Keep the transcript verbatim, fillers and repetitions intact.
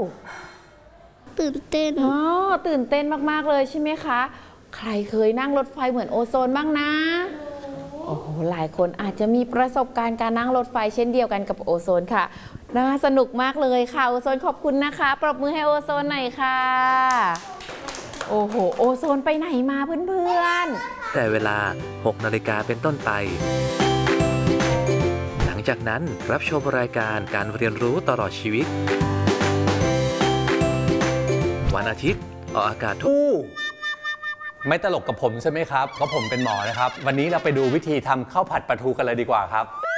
ตื่นเต้นอ๋อตื่นเต้นมากๆเลยใช่ไหมคะใครเคยนั่งรถไฟเหมือนโอโซนบ้างนะโอ้โหหลายคนอาจจะมีประสบการณ์การนั่งรถไฟเช่นเดียวกันกับโอโซนค่ะน่าสนุกมากเลยค่ะโอโซนขอบคุณนะคะปรบมือให้โอโซนหน่อยค่ะโอ้โหโอโซนไปไหนมาเพื่อนๆแต่เวลาหกนาฬิกาเป็นต้นไปหลังจากนั้นรับชมรายการการเรียนรู้ตลอดชีวิตวันอาทิตย์ออกอากาศทุกไม่ตลกกับผมใช่ไหมครับเพราะผมเป็นหมอนะครับวันนี้เราไปดูวิธีทำข้าวผัดปลาทูกันเลยดีกว่าครับ